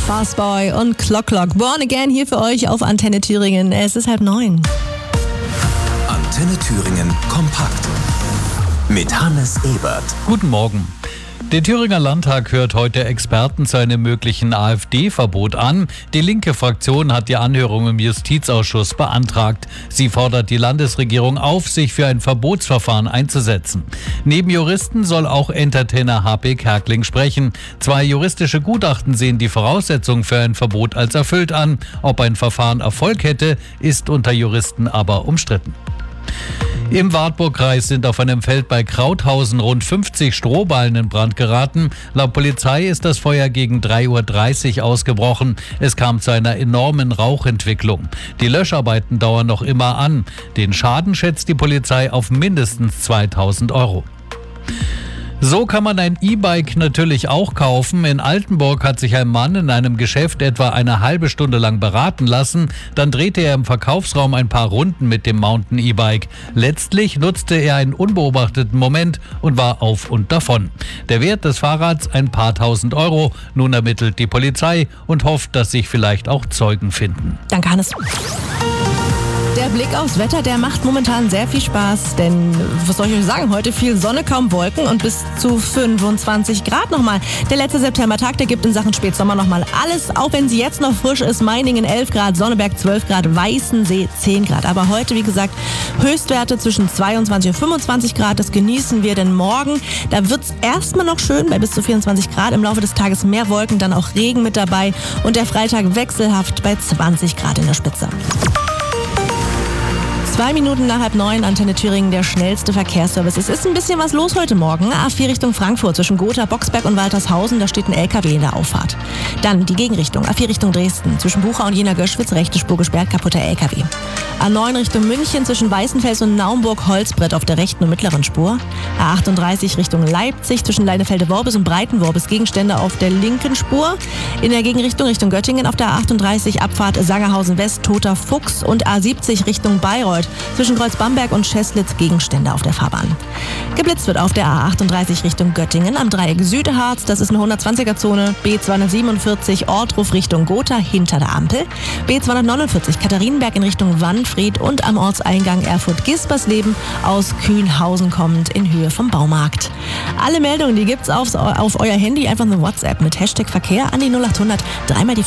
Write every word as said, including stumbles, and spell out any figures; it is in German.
Fastboy und Clock Clock. Born Again hier für euch auf Antenne Thüringen. Es ist halb neun. Antenne Thüringen kompakt mit Hannes Ebert. Guten Morgen. Der Thüringer Landtag hört heute Experten zu einem möglichen AfD-Verbot an. Die linke Fraktion hat die Anhörung im Justizausschuss beantragt. Sie fordert die Landesregierung auf, sich für ein Verbotsverfahren einzusetzen. Neben Juristen soll auch Entertainer H P Kerkeling sprechen. Zwei juristische Gutachten sehen die Voraussetzungen für ein Verbot als erfüllt an. Ob ein Verfahren Erfolg hätte, ist unter Juristen aber umstritten. Im Wartburgkreis sind auf einem Feld bei Krauthausen rund fünfzig Strohballen in Brand geraten. Laut Polizei ist das Feuer gegen drei Uhr dreißig ausgebrochen. Es kam zu einer enormen Rauchentwicklung. Die Löscharbeiten dauern noch immer an. Den Schaden schätzt die Polizei auf mindestens zweitausend Euro. So kann man ein E-Bike natürlich auch kaufen. In Altenburg hat sich ein Mann in einem Geschäft etwa eine halbe Stunde lang beraten lassen. Dann drehte er im Verkaufsraum ein paar Runden mit dem Mountain E-Bike. Letztlich nutzte er einen unbeobachteten Moment und war auf und davon. Der Wert des Fahrrads ein paar tausend Euro. Nun ermittelt die Polizei und hofft, dass sich vielleicht auch Zeugen finden. Danke, Hannes. Der Blick aufs Wetter, der macht momentan sehr viel Spaß, denn was soll ich euch sagen, heute viel Sonne, kaum Wolken und bis zu fünfundzwanzig Grad nochmal. Der letzte Septembertag, der gibt in Sachen Spätsommer nochmal alles, auch wenn sie jetzt noch frisch ist. Meiningen elf Grad, Sonneberg zwölf Grad, Weißensee zehn Grad. Aber heute, wie gesagt, Höchstwerte zwischen zweiundzwanzig und fünfundzwanzig Grad, das genießen wir, denn morgen, da wird es erstmal noch schön bei bis zu vierundzwanzig Grad, im Laufe des Tages mehr Wolken, dann auch Regen mit dabei und der Freitag wechselhaft bei zwanzig Grad in der Spitze. Zwei Minuten nach halb neun, Antenne Thüringen, der schnellste Verkehrsservice. Es ist ein bisschen was los heute Morgen. A vier Richtung Frankfurt zwischen Gotha, Boxberg und Waltershausen, da steht ein L K W in der Auffahrt. Dann die Gegenrichtung, A vier Richtung Dresden zwischen Bucha und Jena-Göschwitz, rechte Spur gesperrt, kaputter L K W. A neun Richtung München zwischen Weißenfels und Naumburg-Holzbrett auf der rechten und mittleren Spur. A achtunddreißig Richtung Leipzig zwischen Leinefelde-Worbis und Breitenworbis, Gegenstände auf der linken Spur. In der Gegenrichtung Richtung Göttingen auf der A achtunddreißig Abfahrt Sangerhausen West, Toter Fuchs und A siebzig Richtung Bayreuth. Zwischen Kreuz-Bamberg und Scheslitz Gegenstände auf der Fahrbahn. Geblitzt wird auf der A achtunddreißig Richtung Göttingen am Dreieck Südharz, das ist eine hundertzwanziger-Zone, B zweihundertsiebenundvierzig Ortruf Richtung Gotha hinter der Ampel, B zweihundertneunundvierzig Katharinenberg in Richtung Wanfried und am Ortseingang Erfurt-Gispersleben aus Kühnhausen kommend in Höhe vom Baumarkt. Alle Meldungen, die gibt's auf, auf euer Handy, einfach eine WhatsApp mit Hashtag Verkehr an die null acht hundert dreimal die